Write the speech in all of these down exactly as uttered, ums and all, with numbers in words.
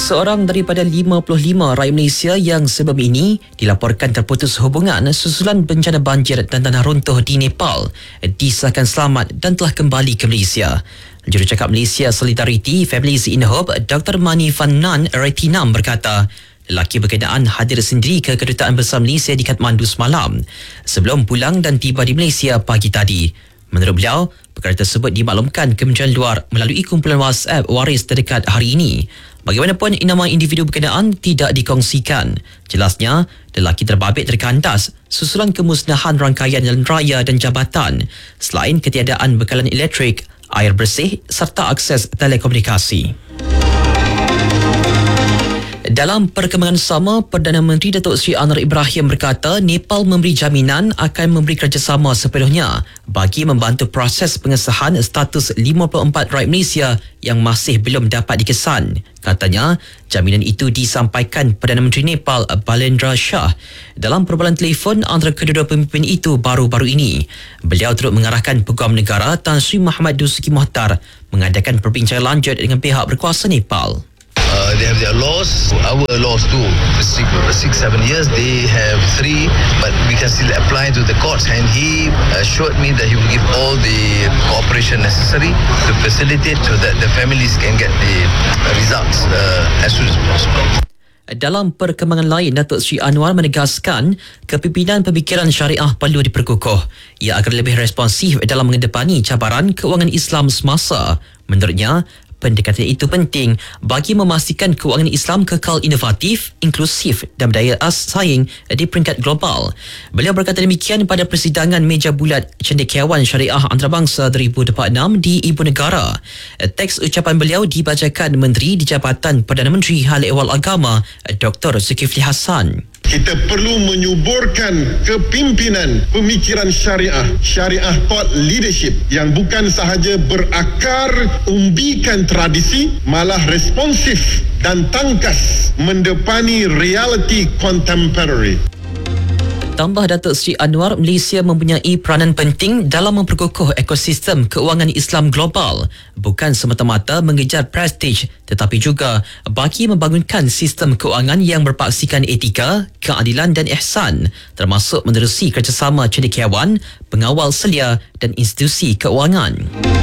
Seorang daripada lima puluh lima rakyat Malaysia yang sebelum ini dilaporkan terputus hubungan susulan bencana banjir dan tanah runtuh di Nepal disahkan selamat dan telah kembali ke Malaysia. Jurucakap Malaysia Solidarity Families in Hope, Doktor Mani Van Nan Retinam berkata, lelaki berkenaan hadir sendiri ke Kedutaan Besar Malaysia di Kathmandu semalam sebelum pulang dan tiba di Malaysia pagi tadi. Menurut beliau, perkara tersebut dimaklumkan Kementerian Luar melalui kumpulan WhatsApp waris terdekat hari ini. Bagaimanapun, nama individu berkenaan tidak dikongsikan. Jelasnya, lelaki terbabit terkandas susulan kemusnahan rangkaian jalan raya dan jabatan selain ketiadaan bekalan elektrik, air bersih serta akses telekomunikasi. Dalam perkembangan sama, Perdana Menteri Datuk Seri Anwar Ibrahim berkata Nepal memberi jaminan akan memberi kerjasama sepenuhnya bagi membantu proses pengesahan status lima puluh empat rakyat Malaysia yang masih belum dapat dikesan. Katanya, jaminan itu disampaikan Perdana Menteri Nepal Balendra Shah dalam perbualan telefon antara kedua-dua pemimpin itu baru-baru ini. Beliau turut mengarahkan Peguam Negara Tan Sri Muhammad Dusuki Mohtar mengadakan perbincangan lanjut dengan pihak berkuasa Nepal. Uh, they have their laws, our laws too. Six, six, seven years, they have three, but we can still apply to the courts. And he assured me that he will give all the cooperation necessary to facilitate so that the families can get the results uh, as soon as possible. Dalam perkembangan lain, Datuk Seri Anwar menegaskan kepimpinan pemikiran syariah perlu diperkukuh. Ia agar lebih responsif dalam menghadapani cabaran keuangan Islam semasa. Menurutnya, pendekatan itu penting bagi memastikan keuangan Islam kekal inovatif, inklusif dan berdaya saing di peringkat global. Beliau berkata demikian pada persidangan meja bulat Cendekiawan Syariah Antarabangsa dua ribu dua puluh enam di Ibu Negara. Teks ucapan beliau dibacakan Menteri di Jabatan Perdana Menteri Hal Ehwal Agama Doktor Zulkifli Hassan. Kita perlu menyuburkan kepimpinan pemikiran syariah, syariah thought leadership yang bukan sahaja berakar umbikan tradisi, malah responsif dan tangkas mendepani realiti contemporary. Tambah Datuk Seri Anwar, Malaysia mempunyai peranan penting dalam memperkukuh ekosistem keuangan Islam global, bukan semata-mata mengejar prestij tetapi juga bagi membangunkan sistem keuangan yang berpaksikan etika, keadilan dan ihsan, termasuk menerusi kerjasama cendekiawan, pengawal selia dan institusi keuangan.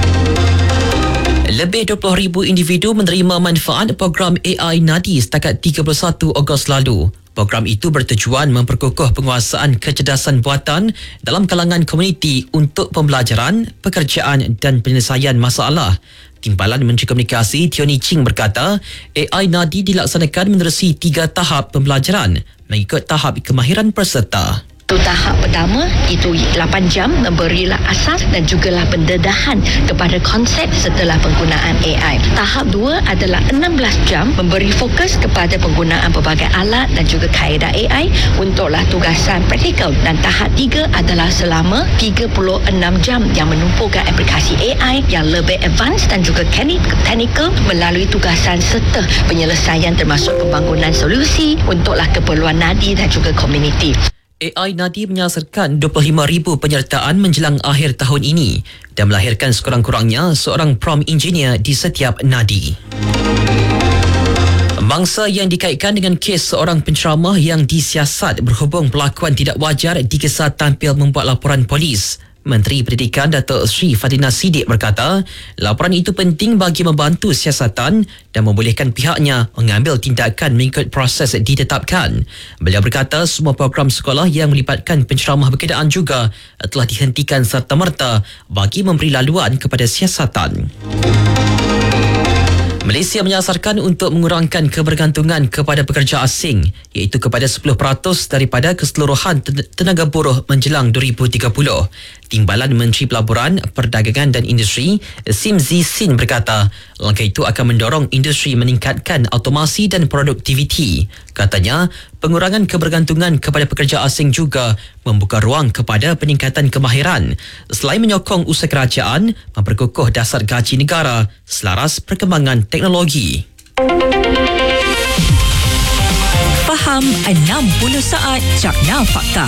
Lebih dua puluh ribu individu menerima manfaat program A I Nadi setakat tiga puluh satu Ogos lalu. Program itu bertujuan memperkukuh penguasaan kecerdasan buatan dalam kalangan komuniti untuk pembelajaran, pekerjaan dan penyelesaian masalah. Timbalan Menteri Komunikasi Tioni Ching berkata, A I Nadi dilaksanakan menerusi tiga tahap pembelajaran mengikut tahap kemahiran peserta. Tahap pertama itu lapan jam memberilah asas dan jugalah pendedahan kepada konsep setelah penggunaan A I. Tahap dua adalah enam belas jam memberi fokus kepada penggunaan pelbagai alat dan juga kaedah A I untuklah tugasan praktikal. Dan tahap tiga adalah selama tiga puluh enam jam yang menumpukan aplikasi A I yang lebih advance dan juga teknikal melalui tugasan serta penyelesaian termasuk pembangunan solusi untuklah keperluan nadi dan juga komuniti. A I Nadi menyasarkan dua puluh lima ribu penyertaan menjelang akhir tahun ini dan melahirkan sekurang-kurangnya seorang prompt engineer di setiap nadi. Mangsa yang dikaitkan dengan kes seorang penceramah yang disiasat berhubung perlakuan tidak wajar dikesal tampil membuat laporan polis. Menteri Pendidikan Datuk Sri Fadina Siddiq berkata, laporan itu penting bagi membantu siasatan dan membolehkan pihaknya mengambil tindakan mengikut proses ditetapkan. Beliau berkata semua program sekolah yang melibatkan penceramah berkenaan juga telah dihentikan serta-merta bagi memberi laluan kepada siasatan. Malaysia menyasarkan untuk mengurangkan kebergantungan kepada pekerja asing iaitu kepada sepuluh peratus daripada keseluruhan tenaga buruh menjelang dua ribu tiga puluh. Timbalan Menteri Pelaburan, Perdagangan dan Industri Sim Zi Sin berkata langkah itu akan mendorong industri meningkatkan automasi dan produktiviti. Katanya, pengurangan kebergantungan kepada pekerja asing juga membuka ruang kepada peningkatan kemahiran selain menyokong usaha kerajaan memperkukuh dasar gaji negara selaras perkembangan teknologi. Faham enam puluh saat Carna Fakta.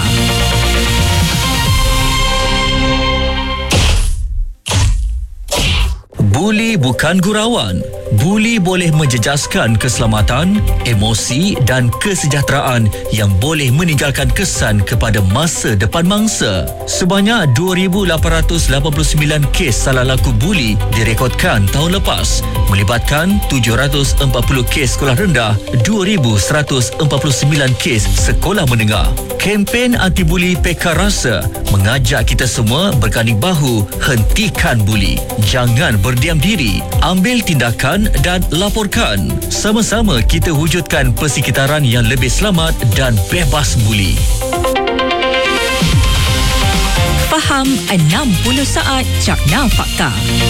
Buli bukan gurauan. Buli boleh menjejaskan keselamatan, emosi dan kesejahteraan yang boleh meninggalkan kesan kepada masa depan mangsa. Sebanyak dua ribu lapan ratus lapan puluh sembilan kes salah laku buli direkodkan tahun lepas, melibatkan tujuh ratus empat puluh kes sekolah rendah, dua ribu seratus empat puluh sembilan kes sekolah menengah. Kempen anti-buli Peka Rasa mengajak kita semua berganding bahu hentikan buli. Jangan berdiam diri, ambil tindakan dan laporkan. Sama-sama kita wujudkan persekitaran yang lebih selamat dan bebas buli. Faham enam puluh saat Cakna Fakta.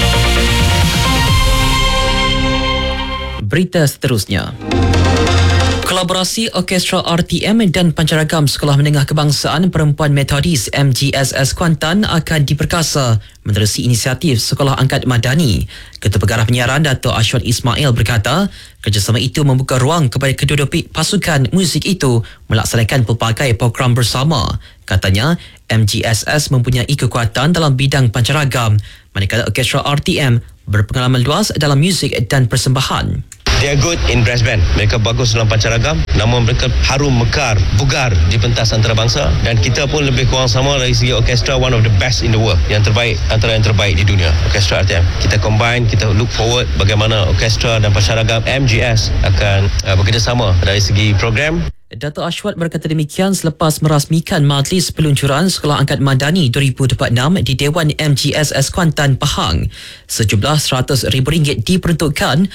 Berita seterusnya. Kolaborasi Orkestra R T M dan Pancaragam Sekolah Menengah Kebangsaan Perempuan Metodis M G S S Kuantan akan diperkasa menerusi inisiatif Sekolah Angkat Madani. Ketua Pengarah Penyiaran Dato' Ashwat Ismail berkata, kerjasama itu membuka ruang kepada kedua-dua pasukan muzik itu melaksanakan pelbagai program bersama. Katanya, M G S S mempunyai kekuatan dalam bidang pancaragam, manakala Orkestra R T M berpengalaman luas dalam muzik dan persembahan. They are good in brass band. Mereka bagus dalam pancaragam. Namun mereka harum, mekar, bugar di pentas antarabangsa. Dan kita pun lebih kurang sama dari segi orkestra, one of the best in the world. Yang terbaik, antara yang terbaik di dunia. Orkestra R T M. Kita combine, kita look forward bagaimana orkestra dan pancaragam M G S akan uh, bekerjasama dari segi program. Dato' Ashwat berkata demikian selepas merasmikan Majlis Peluncuran Sekolah Angkat Madani dua ribu dua puluh enam di Dewan M G S S Kuantan, Pahang. Sejumlah seratus ribu ringgit diperuntukkan